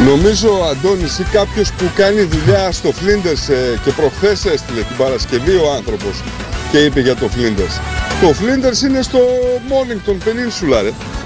Νομίζω ο Αντώνης ή κάποιος που κάνει δουλειά στο Flinders και προχθές έστειλε την Παρασκευή ο άνθρωπος και είπε για το Flinders. Το Flinders είναι στο Mornington Peninsula, ρε.